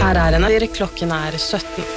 Her NRK, klokken 17.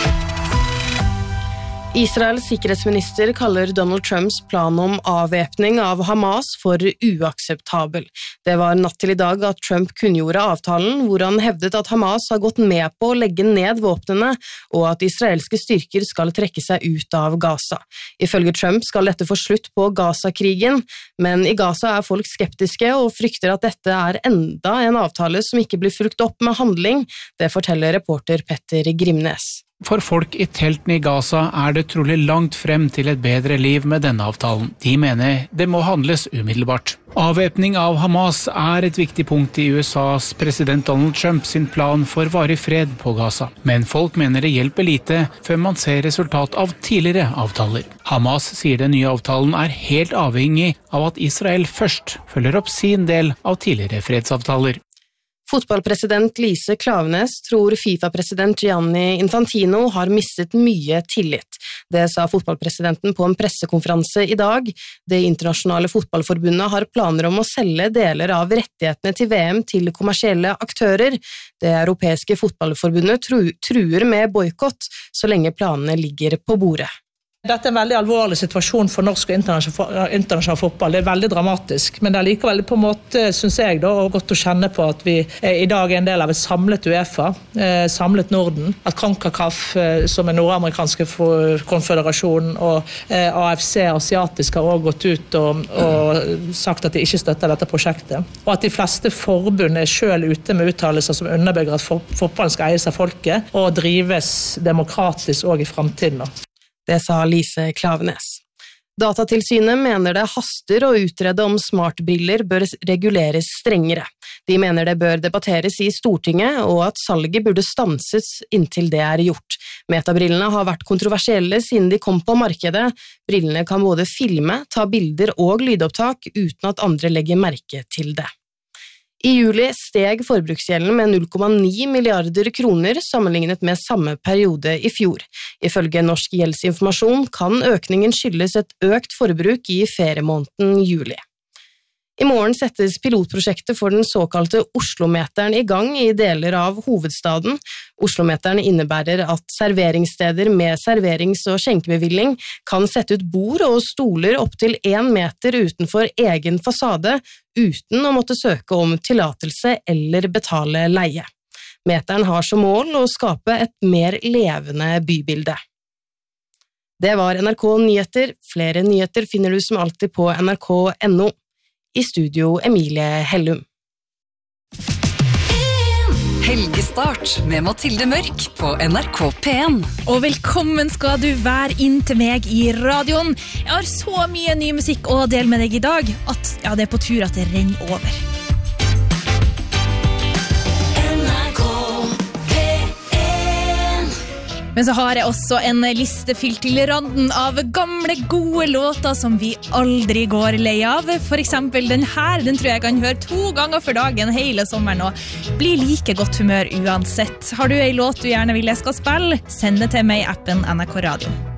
Israels sikkerhetsminister kaller Donald Trumps plan om avvæpning av Hamas for uakseptabel. Det var natt til i dag at Trump kunngjorde avtalen, hvor han hevdet at Hamas har gått med på å legge ned våpnene, og at israelske styrker skal trekke seg ut av Gaza. Ifølge Trump skal dette få slutt på Gaza-krigen, men i Gaza er folk skeptiske og frykter at dette er enda en avtale som ikke blir fulgt opp med handling. Det forteller reporter Petter Grimnes. For folk i teltene i Gaza er det trolig langt frem til et bedre liv med denne avtalen. De mener det må handles umiddelbart. Avvæpning av Hamas er et viktig punkt i USAs president Donald Trump sin plan for varig fred på Gaza. Men folk mener det hjelper lite før man ser resultat av tidligere avtaler. Hamas sier den nye avtalen er helt avhengig av at Israel først følger opp sin del av tidligere fredsavtaler. Fotballpresident Lise Klaveness tror FIFA-president Gianni Infantino har mistet mye tillit. Det sa fotballpresidenten på en pressekonferanse i dag. Det internasjonale fotballforbundet har planer om å selge deler av rettighetene til VM til kommersielle aktører. Det europeiske fotballforbundet truer med boykott så lenge planene ligger på bordet. Dette er en veldig alvorlig situasjon for norsk og internasjonal fotball. Det er veldig dramatisk, men det er likevel på en måte, synes jeg, og godt å kjenne på at vi i dag er en del av et samlet UEFA, samlet Norden, at CONCACAF, som er nordamerikanske konføderasjonen, og AFC, asiatisk, har også gått ut og sagt at de ikke støtter dette prosjektet. Og at de fleste forbund er selv ute med uttalelser som underbygger at fotballen skal eies av folket og drives demokratisk også i fremtiden. Det sa Lise Klaveness. Datatilsynet mener det haster å utrede om smartbriller bør reguleres strengere. De mener det bør debatteres i Stortinget, og at salget burde stanses inntil det er gjort. Metabrillene har vært kontroversielle siden de kom på markedet. Brillene kan både filme, ta bilder og lydopptak uten at andre legger merke til det. I juli steg forbruksgjelden med 0,9 milliarder kroner sammenlignet med samme periode i fjor. Ifølge Norsk Gjeldsinformasjon kan økningen skyldes et økt forbruk i feriemåneden juli. I morgen settes pilotprosjektet for den såkalte Oslo-meteren i gang i deler av hovedstaden. Oslo-meteren innebærer at serveringssteder med serverings- og skjenkebevilling kan sette ut bord og stoler opp til 1 meter utenfor egen fasade, uten å måtte søke om tillatelse eller betale leie. Meteren har som mål å skape et mer levende bybilde. Det var NRK Nyheter. Flere nyheter finner du som alltid på nrk.no. I studio Emilie Hellum. Helgestart med Mathilde Mørk på NRK P1. Og velkommen skal du være inn til meg i radioen. Jeg har så mye ny musikk å dele med deg i dag at det er på tur at det renner over. Men så har jeg også en liste fylt til randen av gamle, gode låter som vi aldri går lei av. For eksempel den her, den tror jeg kan høre 2 ganger for dagen hele sommeren og bli like godt humør uansett. Har du en låt du gjerne vil jeg skal spille? Send det til meg i appen NRK Radio.